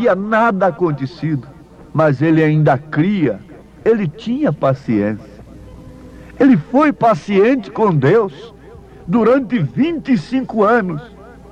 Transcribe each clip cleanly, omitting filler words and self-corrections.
havia nada acontecido, mas ele ainda cria, ele tinha paciência. Ele foi paciente com Deus durante 25 anos.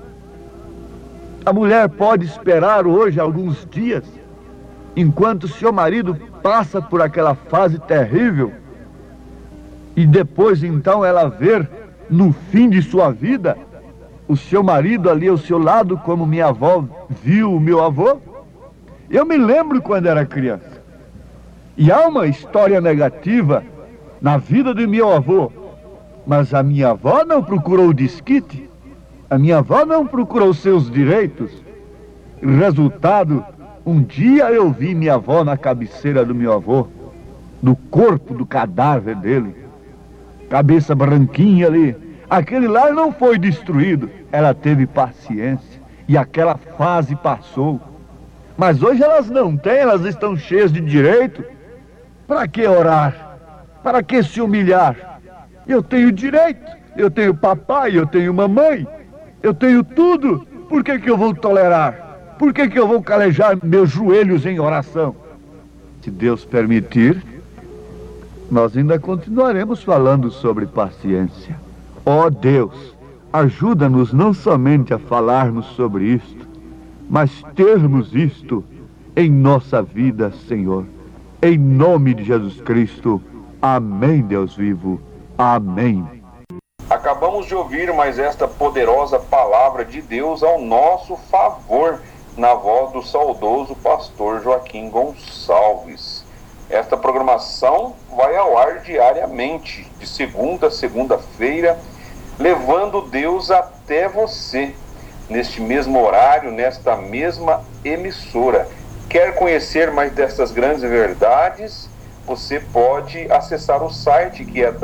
A mulher pode esperar hoje alguns dias, enquanto seu marido passa por aquela fase terrível, e depois então ela ver no fim de sua vida o seu marido ali ao seu lado, como minha avó viu o meu avô. Eu me lembro quando era criança, e há uma história negativa na vida de meu avô, mas a minha avó não procurou desquite, a minha avó não procurou seus direitos. Resultado, um dia eu vi minha avó na cabeceira do meu avô, do corpo do cadáver dele, cabeça branquinha ali. Aquele lar não foi destruído, ela teve paciência e aquela fase passou. Mas hoje elas não têm, elas estão cheias de direito. Para que orar? Para que se humilhar? Eu tenho direito, eu tenho papai, eu tenho mamãe, eu tenho tudo. Por que eu vou tolerar? Por que eu vou calejar meus joelhos em oração? Se Deus permitir, nós ainda continuaremos falando sobre paciência. Ó Deus, ajuda-nos não somente a falarmos sobre isto, mas termos isto em nossa vida, Senhor. Em nome de Jesus Cristo. Amém, Deus vivo. Amém. Acabamos de ouvir mais esta poderosa palavra de Deus ao nosso favor, na voz do saudoso pastor Joaquim Gonçalves. Esta programação vai ao ar diariamente, de segunda a segunda-feira, levando Deus até você, neste mesmo horário, nesta mesma emissora. Quer conhecer mais destas grandes verdades? Você pode acessar o site, que é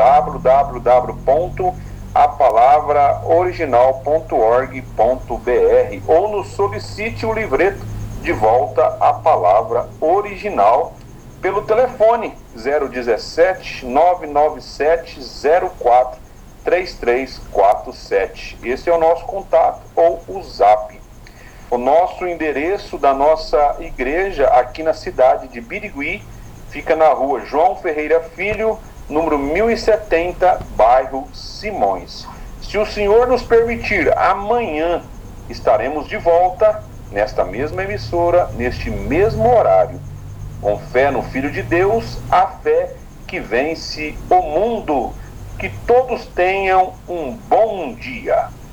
www.apalavraoriginal.org.br, ou nos solicite o livreto De Volta à Palavra Original pelo telefone 017 997 04 3347. Esse é o nosso contato, ou o zap. O nosso endereço da nossa igreja aqui na cidade de Birigui fica na rua João Ferreira Filho, número 1070, bairro Simões. Se o Senhor nos permitir, amanhã estaremos de volta nesta mesma emissora, neste mesmo horário. Com fé no Filho de Deus, a fé que vence o mundo. Que todos tenham um bom dia.